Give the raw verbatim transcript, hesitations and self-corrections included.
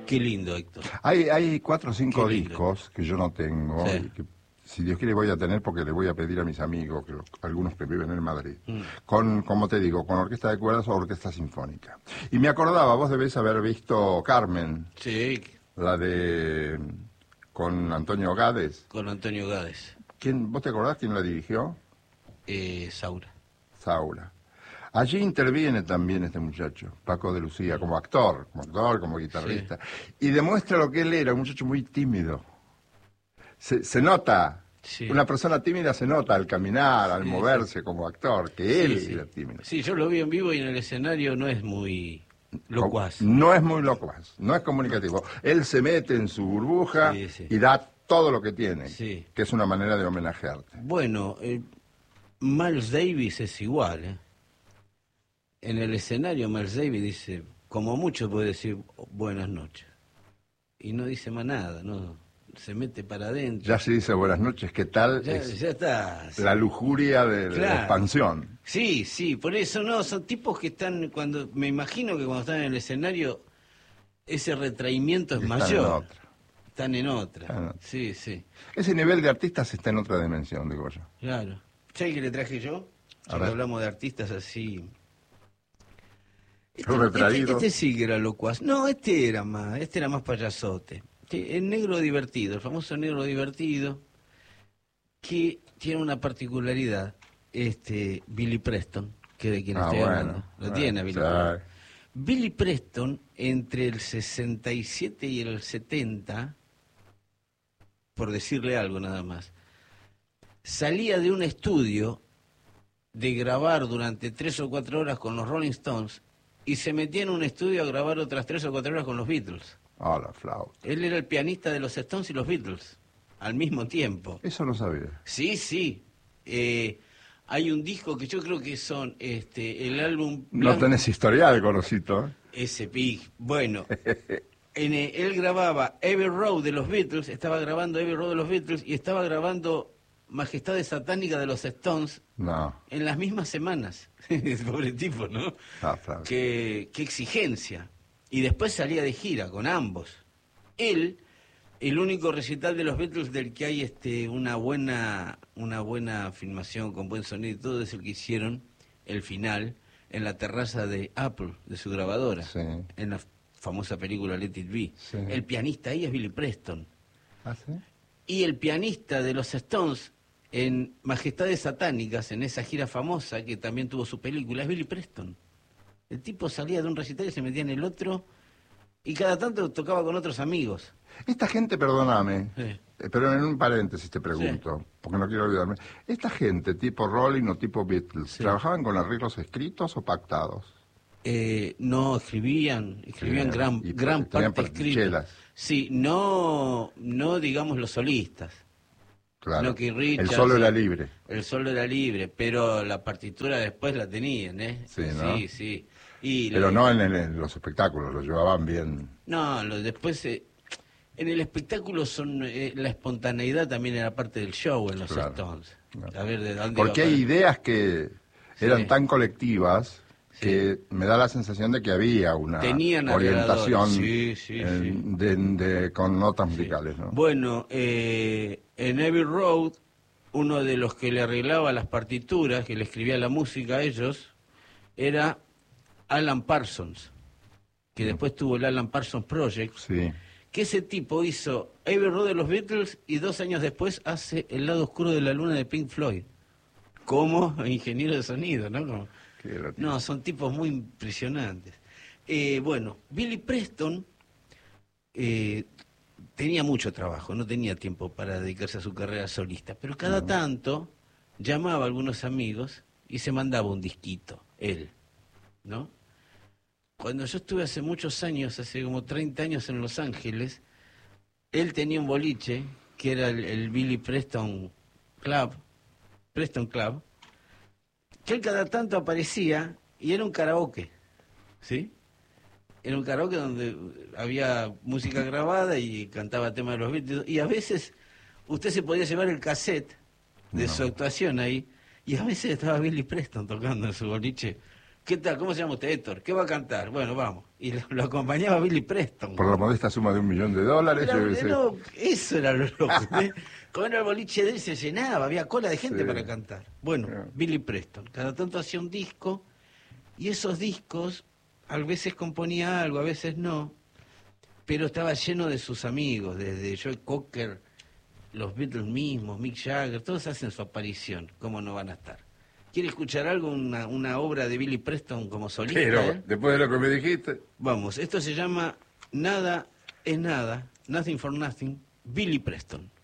Qué lindo, Héctor. Hay, hay cuatro o cinco Qué lindo. discos que yo no tengo, Sí. y que si Dios quiere voy a tener porque le voy a pedir a mis amigos, que los- algunos que viven en Madrid, Mm. con, como te digo, con orquesta de cuerdas o orquesta sinfónica. Y me acordaba, vos debés haber visto Carmen, Sí, la de con Antonio Gades. con Antonio Gades. ¿Quién, ¿Vos te acordás quién la dirigió? Eh, Saura. Saura. Allí interviene también este muchacho, Paco de Lucía, como actor, como actor, como guitarrista, y demuestra lo que él era, un muchacho muy tímido. Se, se nota, Sí. una persona tímida se nota al caminar, al Sí, moverse como actor, que él Sí, sí. era tímido. Sí, yo lo vi en vivo y en el escenario no es muy locuaz. No es muy locuaz, no es comunicativo. Él se mete en su burbuja Sí, sí. y da todo lo que tiene, Sí. que es una manera de homenajearte. Bueno, eh, Miles Davis es igual, ¿eh? En el escenario Miles Davis dice, como mucho puede decir buenas noches. Y no dice más nada, no se mete para adentro. Ya se dice buenas noches, ¿qué tal? Ya, Es ya está. la lujuria de, de Claro. la expansión. Sí, sí, por eso no, son tipos que están, cuando me imagino que cuando están en el escenario, ese retraimiento es Están mayor. en otra. Están en otra. Están en otra. Sí, sí, Ese nivel de artistas está en otra dimensión, digo yo. claro. ¿Sabes qué le traje yo? A Ya que ver. hablamos de artistas así. Este, Yo retraído. este, este sí que era locuaz. No, este era más, este era más payasote. Este, el negro divertido, el famoso negro divertido, que tiene una particularidad, este, Billy Preston, que de quien Ah, estoy bueno, hablando. Lo bueno, tiene a Billy sí. Preston. Billy Preston, entre el sesenta y siete y el setenta, por decirle algo nada más, salía de un estudio de grabar durante tres o cuatro horas con los Rolling Stones y se metía en un estudio a grabar otras tres o cuatro horas con los Beatles. Ah, la flauta. Él era el pianista de los Stones y los Beatles, al mismo tiempo. Eso no sabía. Sí, sí. Eh, hay un disco que yo creo que son este el álbum No blanco, tenés historial, conocito. ese pig. Bueno, en, eh, él grababa Abbey Road de los Beatles, estaba grabando Abbey Road de los Beatles y estaba grabando Majestades Satánicas de los Stones No, en las mismas semanas. Pobre tipo, ¿no? la flauta. Qué, qué exigencia. Y después salía de gira con ambos. Él, el único recital de los Beatles del que hay este una buena una buena filmación con buen sonido y todo, es el que hicieron el final en la terraza de Apple, de su grabadora, Sí. en la famosa película Let It Be. Sí. El pianista ahí es Billy Preston. ¿Ah, sí? Y el pianista de los Stones en Majestades Satánicas, en esa gira famosa que también tuvo su película, es Billy Preston. El tipo salía de un recital y se metía en el otro y cada tanto tocaba con otros amigos. Esta gente, perdóname, Sí. eh, pero en un paréntesis te pregunto, porque no quiero olvidarme. Esta gente, tipo Rolling o tipo Beatles, Sí. ¿trabajaban con arreglos escritos o pactados? Eh, no, escribían, escribían Sí, gran, y gran tenían parte escrita. partichelas. Sí, no, no digamos los solistas. Claro. No, que El Richards, solo era sí. libre. El solo era libre, pero la partitura después la tenían, ¿eh? Sí, ¿no? Sí, sí. Y Pero le- no en, el- en los espectáculos, lo llevaban bien. No, lo, después eh, en el espectáculo son eh, la espontaneidad también era parte del show en los Claro, Stones. claro. A ver de dónde Porque iba a hay parar. ideas que Sí. eran tan colectivas Sí. que me da la sensación de que había una Tenían orientación arregladores. Sí, sí, eh, sí. De, de- con notas Sí. musicales, ¿no? Bueno, eh, en Abbey Road, uno de los que le arreglaba las partituras, que le escribía la música a ellos, era Alan Parsons, que después tuvo el Alan Parsons Project, Sí. que ese tipo hizo Abbey Road de los Beatles y dos años después hace El lado oscuro de la luna de Pink Floyd, como ingeniero de sonido, ¿no? Como- Qué divertido. no, son tipos muy impresionantes. Eh, bueno, Billy Preston eh, tenía mucho trabajo, no tenía tiempo para dedicarse a su carrera solista, pero cada No. tanto llamaba a algunos amigos y se mandaba un disquito, él, ¿no? Cuando yo estuve hace muchos años, hace como treinta años en Los Ángeles, él tenía un boliche que era el, el Billy Preston Club, Preston Club, que él cada tanto aparecía y era un karaoke, ¿sí? Era un karaoke donde había música grabada y cantaba temas de los Beatles, y a veces usted se podía llevar el cassette de No. su actuación ahí, y a veces estaba Billy Preston tocando en su boliche ¿Qué tal? ¿Cómo se llama usted, Héctor? ¿Qué va a cantar? Bueno, vamos. Y lo, lo acompañaba Billy Preston. Por la modesta suma de un millón de dólares. Era, yo qué sé. no, eso era lo loco. ¿eh? Con el boliche de él se llenaba, había cola de gente Sí. para cantar. Bueno, Yeah. Billy Preston. Cada tanto hacía un disco, y esos discos, a veces componía algo, a veces no, pero estaba lleno de sus amigos, desde Joe Cocker, los Beatles mismos, Mick Jagger, todos hacen su aparición. ¿Cómo no van a estar? ¿Quiere escuchar algo, una, una obra de Billy Preston como solista? Pero, eh? después de lo que me dijiste... Vamos, esto se llama Nada es Nada, Nothing for Nothing, Billy Preston.